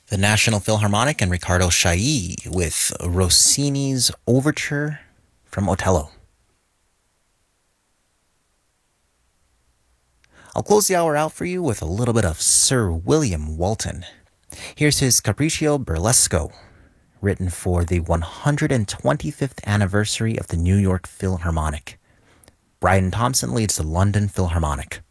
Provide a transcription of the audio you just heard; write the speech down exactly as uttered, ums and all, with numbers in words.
the National Philharmonic and Riccardo Chailly with Rossini's Overture from Otello. I'll close the hour out for you with a little bit of Sir William Walton. Here's his Capriccio Burlesco, written for the one hundred twenty-fifth anniversary of the New York Philharmonic. Brian Thompson leads the London Philharmonic.